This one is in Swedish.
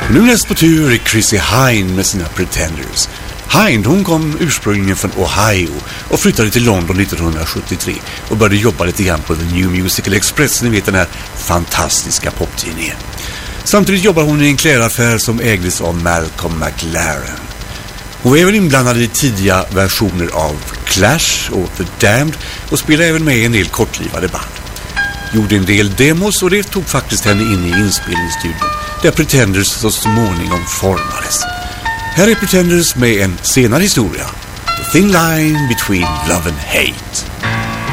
Och nu näst på tur är Chrissie Hynde med sina Pretenders. Hynde, hon kom ursprungligen från Ohio och flyttade till London 1973 och började jobba lite grann på The New Musical Express, ni vet den här fantastiska poptidningen. Samtidigt jobbar hon i en klädaffär som ägdes av Malcolm McLaren. Hon var även inblandad i tidiga versioner av Clash och The Damned och spelade även med i en del kortlivade band. Gjorde en del demos och det tog faktiskt henne in i inspelningsstudion där Pretenders så småningom formades. Här är Pretenders med en senare historia. The Thin Line Between Love and Hate.